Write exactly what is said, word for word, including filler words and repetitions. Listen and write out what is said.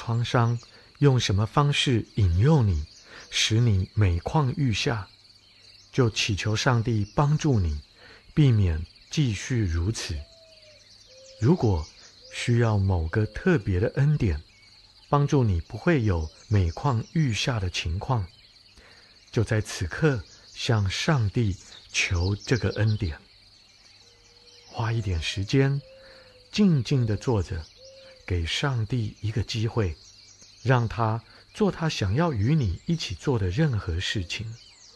创伤，用什么方式引诱你，使你每况愈下，就祈求上帝帮助你，避免继续如此。如果需要某个特别的恩典，帮助你不会有每况愈下的情况，就在此刻向上帝求这个恩典。花一点时间，静静地坐着，给上帝一个机会，让他做他想要与你一起做的任何事情。